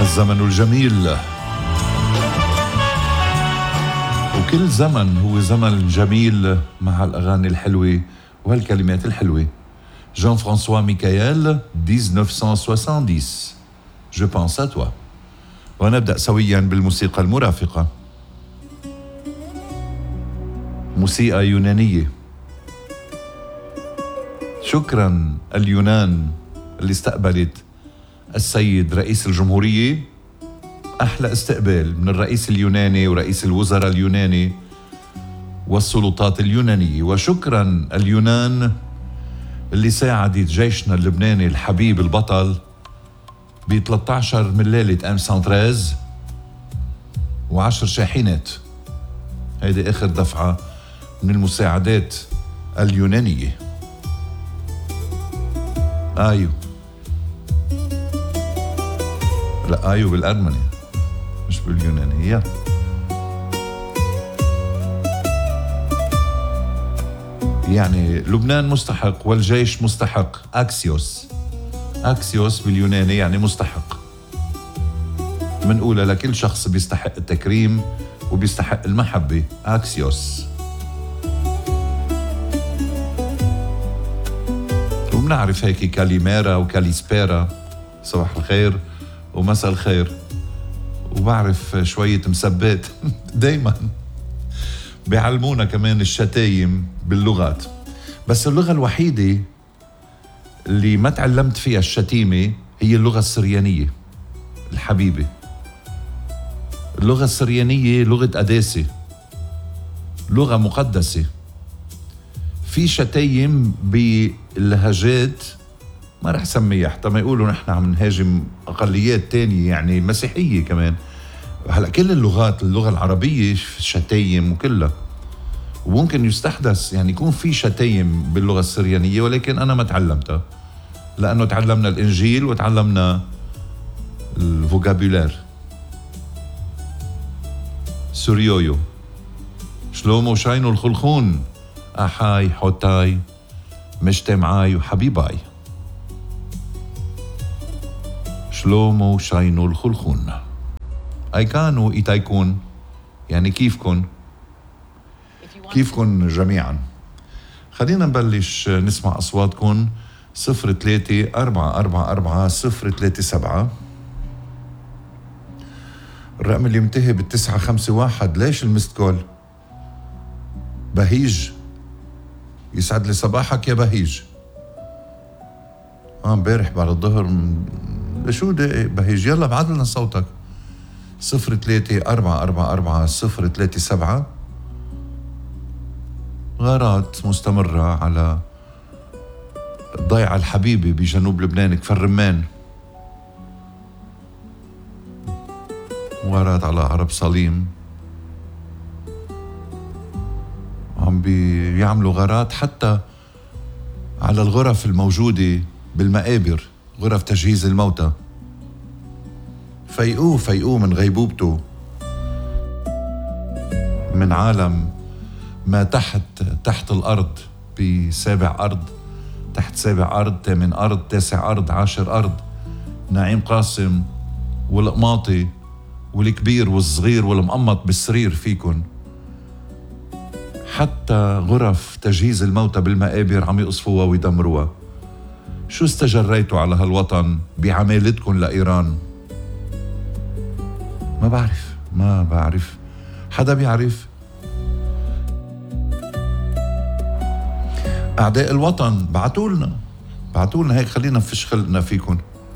الزمن الجميل، وكل زمن هو زمن جميل مع الأغاني الحلوة وهالكلمات الحلوة. Jean-François Michael 1970 Je pense à toi. ونبدأ سويا بالموسيقى المرافقة، موسيقى يونانية. شكرا اليونان اللي استقبلت السيد رئيس الجمهورية، أحلى استقبال من الرئيس اليوناني ورئيس الوزراء اليوناني والسلطات اليونانية. وشكرا اليونان اللي ساعدت جيشنا اللبناني الحبيب البطل ب 13 من ليلة ام 113 و10 شاحنات. هيدي آخر دفعة من المساعدات اليونانية. آيو، لا آيو بالأرمني مش باليونانية. يعني لبنان مستحق والجيش مستحق. أكسيوس، أكسيوس باليوناني يعني مستحق. منقولها لكل شخص بيستحق التكريم وبيستحق المحبة. أكسيوس. وبنعرف هيك كاليميرا وكاليسبيرا، صباح الخير ومساء الخير. وبعرف شوية مسبات دايما بيعلمونا كمان الشتايم باللغات، بس اللغة الوحيدة اللي ما تعلمت فيها الشتيمة هي اللغة السريانية الحبيبة. اللغة السريانية لغة قداسة، لغة مقدسة. في شتايم باللهجات ما رح سميها حتى ما يقولوا نحن عم نهاجم أقليات تانية يعني مسيحية كمان. هلأ كل اللغات، اللغة العربية شتايم وكلها، وممكن يستحدث يعني يكون في شتايم باللغة السريانية، ولكن أنا ما تعلمتها لأنه تعلمنا الإنجيل وتعلمنا الفوكابولير. سوريويو، شلومو شاينو الخلخون، أحاي حوتاي مجتمعاي وحبيباي. شلومو شاينو الخلخون، أيكانو إيتايكون، يعني كيفكن جميعا. خلينا نبلش نسمع أصواتكم. 03-444-037 الرقم اللي منتهي بال951. ليش المست كول؟ بهيج، يسعد لي صباحك يا بهيج. امبارح بعد الظهر شو ده بهيج؟ يلا بعد لنا صوتك. 03-444-037. غارات مستمرة على الضيعة الحبيبة بجنوب لبنان كفر رمان، غارات على عرب صليم، عم بيعملوا غارات حتى على الغرف الموجودة بالمقابر، غرف تجهيز الموتى. فيقوه من غيبوبته، من عالم ما تحت الأرض، بسابع أرض، تحت سابع أرض، 8 أرض، 9 أرض، 10 أرض. نعيم قاسم والقماطي والكبير والصغير والمقمط بالسرير فيكن. حتى غرف تجهيز الموتى بالمقابر عم يقصفوها ويدمروها. شو استجريتوا على هالوطن بعمالتكن لإيران؟ ما بعرف. حدا بيعرف؟ أعداء الوطن بعتوا لنا هيك، خلينا نفش خلقنا فيكن.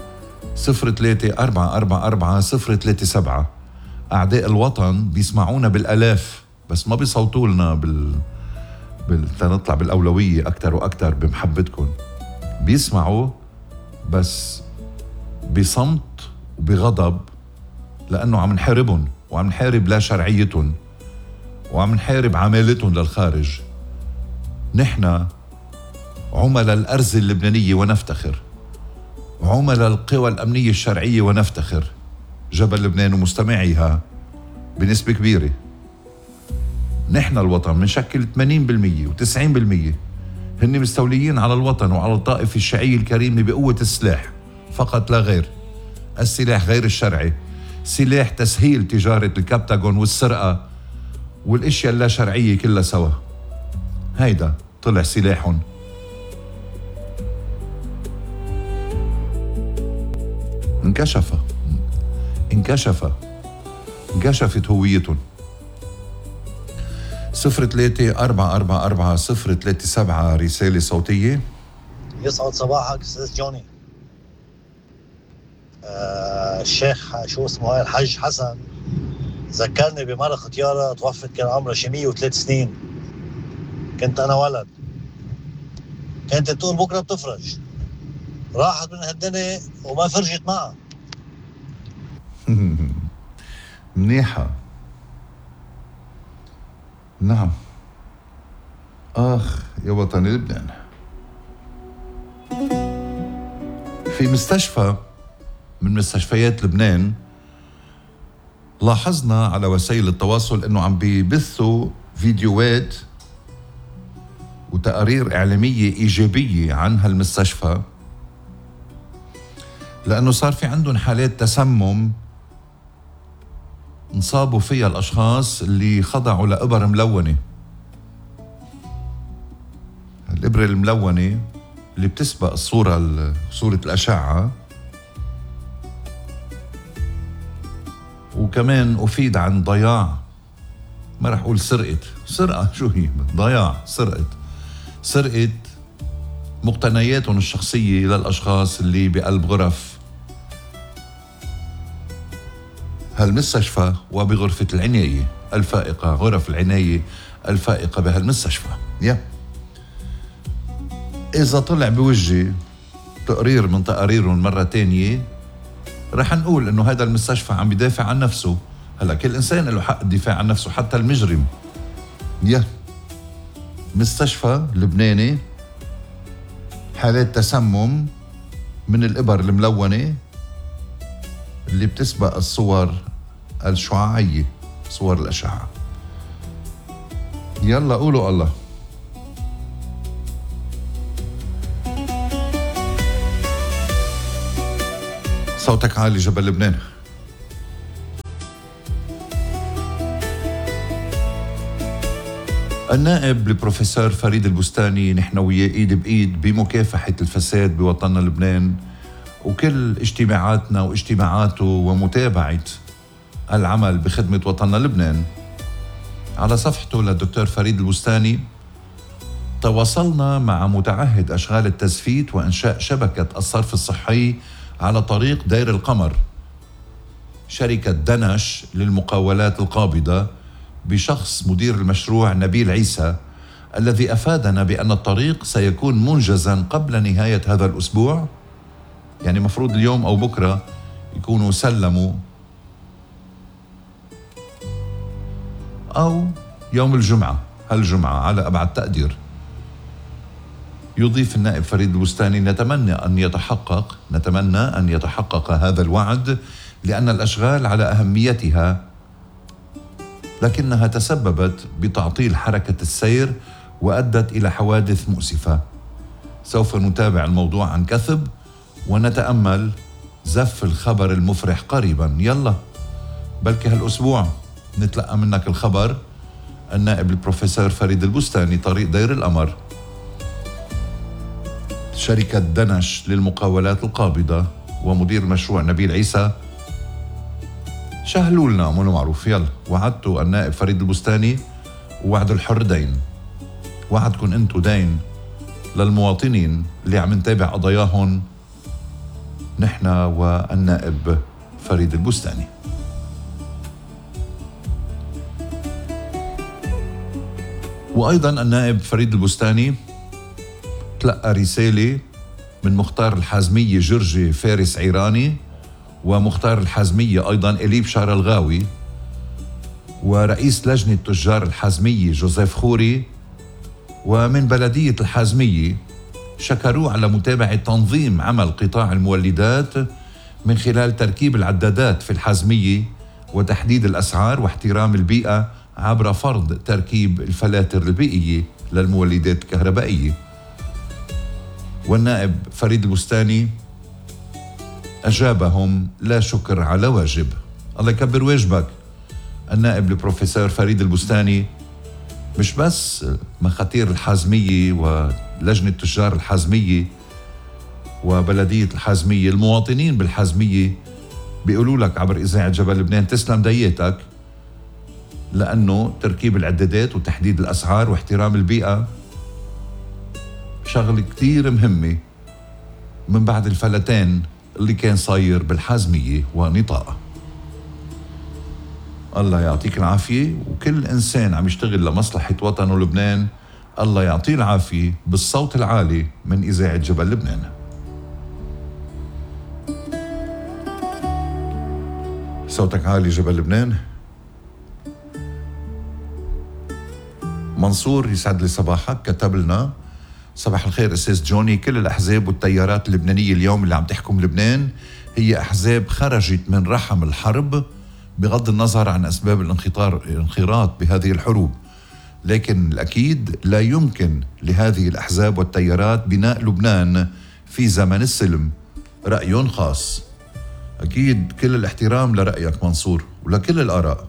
03-444-037. أعداء الوطن بيسمعونا بالآلاف، بس ما بيصوتوا لنا تنطلع بالأولوية أكتر وأكتر بمحبتكن. بيسمعوا بس بصمت وبغضب، لأنه عم نحاربهم وعم نحارب لا شرعيتهم وعم نحارب عمالتهم للخارج. نحن عملاء الأرز اللبنانية ونفتخر، عملاء القوى الأمنية الشرعية ونفتخر. جبل لبنان ومستمعيها بنسبة كبيرة. نحن الوطن منشكل 80% و90%. هن مستوليين على الوطن وعلى الطائفة الشيعية الكريمة بقوة السلاح فقط لا غير. السلاح غير الشرعي، سلاح تسهيل تجارة الكبتاغون والسرقة والاشياء اللا شرعية كلها سوا. هيدا طلع سلاحهم. انكشفت هويتهم. 03-444-037 رسالة صوتية. يسعد صباحك استاذ جوني. الشيخ شو اسمه هاي الحج حسن ذكرني بمرة ختيارة توفت كان عمرها شي 103 سنين. كنت انا ولد، كانت تقول بكره بتفرج، راحت من هالدنيا وما فرجت معها. منيحة. نعم. آخ يا وطني لبنان. في مستشفى من مستشفيات لبنان لاحظنا على وسائل التواصل انه عم بيبثوا فيديوهات وتقارير إعلامية إيجابية عن هالمستشفى، لأنه صار في عندهم حالات تسمم انصابوا فيها الأشخاص اللي خضعوا لإبر ملونة. الإبرة الملونة اللي بتسبق صورة الأشعة، وكمان أفيد عن ضياع، ما رح أقول سرقة شو هي؟ ضياع، سرقة مقتنياتهم الشخصية للأشخاص اللي بقلب غرف هالمستشفى وبغرفة العناية الفائقة، غرف العناية الفائقة بهالمستشفى. إذا طلع بوجهي تقرير من تقاريرهم مرة تانية رح نقول إنه هذا المستشفى عم بيدافع عن نفسه. هلا كل إنسان له حق الدفاع عن نفسه، حتى المجرم. مستشفى لبناني، حالات تسمم من الإبر الملونة اللي بتسبق الصور الشعاعية، صور الأشعة. يلا قولوا الله. صوتك عالي جبل لبنان. النائب البروفيسور فريد البستاني، نحن وياه ايد بايد بمكافحة الفساد بوطننا لبنان، وكل اجتماعاتنا واجتماعاته ومتابعة العمل بخدمة وطننا لبنان. على صفحته للدكتور فريد البستاني تواصلنا مع متعهد أشغال التزفيت وإنشاء شبكة الصرف الصحي على طريق دير القمر، شركة دنش للمقاولات القابضة، بشخص مدير المشروع نبيل عيسى، الذي أفادنا بأن الطريق سيكون منجزا قبل نهاية هذا الأسبوع. يعني مفروض اليوم أو بكرة يكونوا سلموا، أو يوم الجمعة، هالجمعة على أبعد تقدير. يضيف النائب فريد البستاني: نتمنى أن يتحقق هذا الوعد، لأن الأشغال على أهميتها، لكنها تسببت بتعطيل حركة السير وأدت إلى حوادث مؤسفة. سوف نتابع الموضوع عن كثب ونتأمل زف الخبر المفرح قريبا. يلا بلكي هالأسبوع نتلقى منك الخبر. النائب البروفيسور فريد البستاني، طريق دير القمر، شركة دنش للمقاولات القابضة، ومدير المشروع نبيل عيسى. شهلوا لنا عملوا معروف. يلا وعدتوا النائب فريد البستاني، ووعد الحر دين. وعدكم انتو دين للمواطنين اللي عم نتابع قضاياهم نحن والنائب فريد البستاني. وأيضا النائب فريد البستاني تلقى رسالة من مختار الحازمية جرجي فارس عيراني، ومختار الحازمية أيضا إليب شارلغاوي، ورئيس لجنة تجار الحازمية جوزيف خوري، ومن بلدية الحازمية شكروا على متابعة تنظيم عمل قطاع المولدات من خلال تركيب العدادات في الحازمية وتحديد الأسعار واحترام البيئة عبر فرض تركيب الفلاتر البيئية للمولدات الكهربائية. والنائب فريد البستاني أجابهم: لا شكر على واجب. الله يكبر واجبك. النائب البروفيسور فريد البستاني مش بس مخاتير الحازمية ولجنة تجار الحازمية وبلدية الحازمية، المواطنين بالحازمية بيقولوا لك عبر إذاعة جبل لبنان تسلم دياتك، لأنه تركيب العدادات وتحديد الأسعار واحترام البيئة شغل كتير مهمة من بعد الفلتان اللي كان صاير بالحازمية ونطاقة. الله يعطيك العافية، وكل إنسان عم يشتغل لمصلحة وطنه لبنان الله يعطيه العافية بالصوت العالي من إذاعة جبل لبنان. صوتك عالي جبل لبنان. منصور يسعد لي صباحك، كتب لنا: صباح الخير أستاذ جوني، كل الأحزاب والتيارات اللبنانية اليوم اللي عم تحكم لبنان هي أحزاب خرجت من رحم الحرب بغض النظر عن أسباب الانخراط بهذه الحروب، لكن الأكيد لا يمكن لهذه الأحزاب والتيارات بناء لبنان في زمن السلم. رأي خاص. أكيد كل الاحترام لرأيك منصور ولكل الآراء.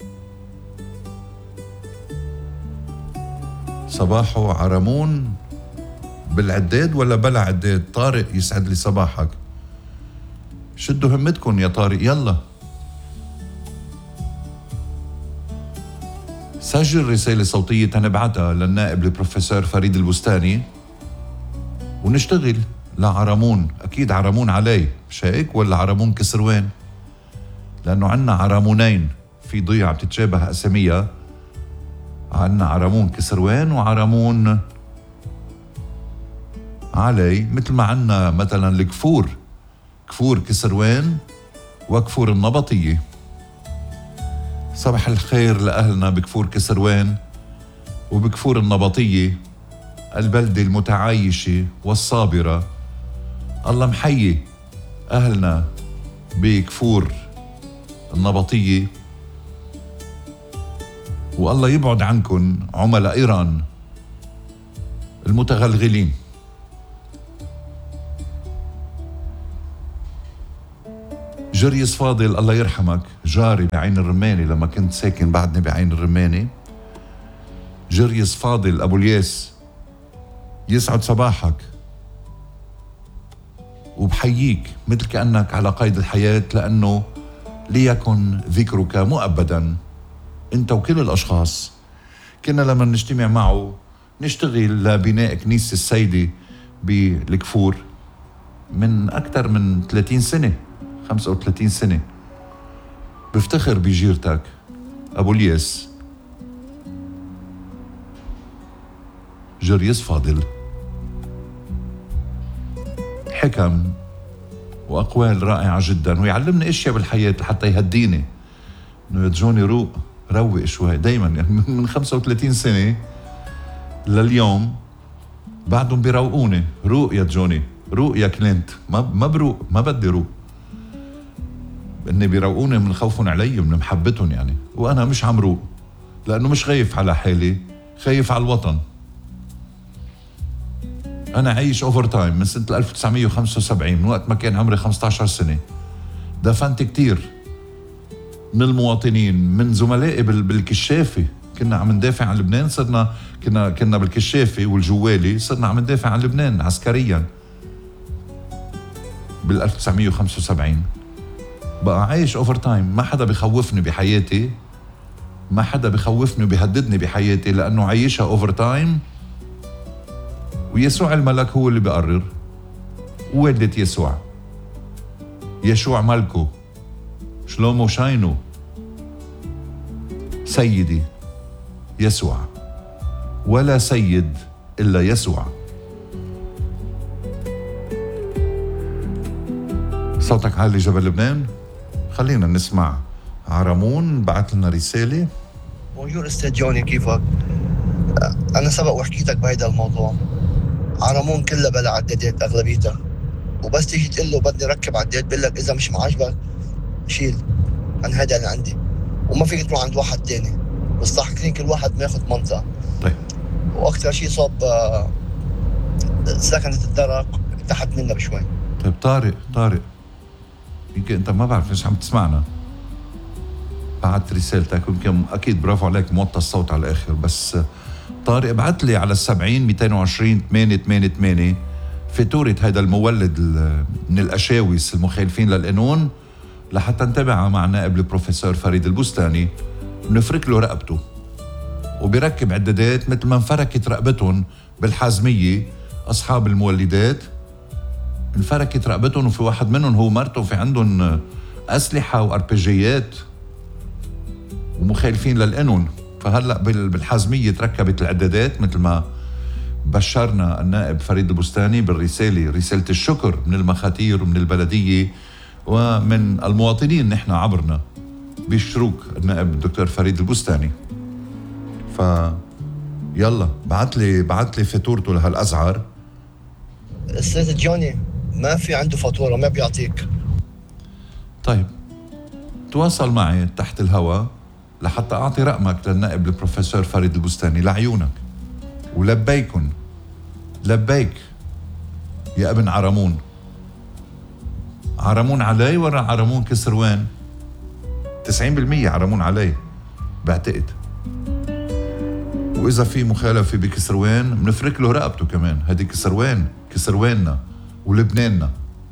صباحو عرمون بالعداد ولا بلا عداد؟ طارق يسعد لي صباحك. شدوا همتكم يا طارق، يلا سجل رسالة صوتية تنبعتها للنائب البروفيسور فريد البستاني ونشتغل لعرمون. أكيد عرمون علي، مش هيك؟ ولا عرمون كسروان؟ لأنه عنا عرمونين في ضيعة بتتشابه أساميها، عنا عرمون كسروان وعرمون علي، مثل ما عنا مثلا الكفور، كفور كسروان وكفور النبطية. صباح الخير لأهلنا بكفور كسروان وبكفور النبطية، البلدة المتعايشة والصابرة. الله محيي أهلنا بكفور النبطية، والله يبعد عنكم عملاء إيران المتغلغلين. جريس فاضل الله يرحمك، جاري بعين الرماني لما كنت ساكن بعدني بعين الرماني. جريس فاضل أبو الياس يسعد صباحك وبحييك مثل كأنك على قيد الحياة، لأنه ليكن ذكرك مؤبدا أنت وكل الأشخاص. كنا لما نجتمع معه نشتغل لبناء كنيسة السيدة بالكفور من أكثر من 30 سنة، 35 سنة. بفتخر بجيرتك أبو الياس. جريس فاضل حكم وأقوال رائعة جدا، ويعلمني أشياء بالحياة حتى يهديني إنه يا روق روق شوي دايما. يعني من 35 سنة لليوم بعدهم بيروقوني. روق يا جوني، روق يا كلينت. ما بروق، ما بدي روق. اني بيروقوني من خوفهم علي من محبتهم يعني، وانا مش عم روق لانه مش خايف على حالي، خايف على الوطن. انا عايش اوفر تايم من سنة 1975، من وقت ما كان عمري 15 سنة. دفنت كتير من المواطنين، من زملائي بالكشافة. كنا عم ندافع عن لبنان، كنا بالكشافة والجوالي، صرنا عم ندافع عن لبنان عسكريا بال 1975. بقى عايش اوفر تايم، ما حدا بخوفني بحياتي، ما حدا بخوفني وبيهددني بحياتي، لانه عايشها اوفر تايم. ويسوع الملك هو اللي بيقرر. والدة يسوع ملكه، شلومو شاينو، سيدي يسوع، ولا سيد إلا يسوع. صوتك عالي جبل لبنان. خلينا نسمع عرمون بعت لنا رسالة. بونجور استاذ جوني، كيفك؟ أنا سبق وحكيتك بهيدا الموضوع. عرمون كلها بلا عدادات أغلبيتها، وبس تيجي تقول له بدي ركب عداد بقول لك إذا مش معجبك شيل. أنا هذا اللي عندي، وما فيك تروح عند واحد تاني. بالصح كل واحد ما ياخذ منطقة. طيب. وأكثر شيء صاب سكنة الدرق تحت منا بشوي. طيب طارق يمكن انت ما بعرف ليش عم تسمعنا. بعت رسالتك يمكن اكيد برافو عليك موطى الصوت على الاخر. بس طارق ابعت لي على 70-220-888 فاتورة هذا المولد من الاشاوس المخالفين للقانون لحتى نتابعها مع نائب البروفيسور فريد البستاني ونفرك له رقبته وبيركب عدادات مثل ما انفركت رقبتهم بالحازمية أصحاب المولدات. انفركت رقبتهم وفي واحد منهم هو مرته في عندهم أسلحة وأربجيات ومخالفين للقانون. فهلأ بالحازمية تركبت العدادات مثل ما بشرنا النائب فريد البستاني بالرسالة، رسالة الشكر من المخاتير ومن البلدية ومن المواطنين نحن عبرنا بيشتروك النائب الدكتور فريد البستاني. يلا بعت لي فاتورته لهالازعر. استاذ جوني ما في عنده فاتوره، ما بيعطيك. طيب تواصل معي تحت الهواء لحتى اعطي رقمك للنائب البروفيسور فريد البستاني لعيونك. ولبيكن لبيك يا ابن عرمون. عرمون علي ولا عرمون كسروان؟ 90% عرمون علي بعتقد. وإذا في مخالفة بكسروان بنفرك له رقبته كمان. هدي كسرواننا ولبناننا.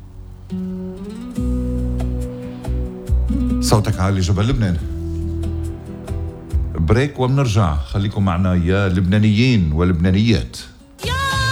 صوتك عالي جبل لبنان. بريك وبنرجع. خليكم معنا يا لبنانيين ولبنانيات.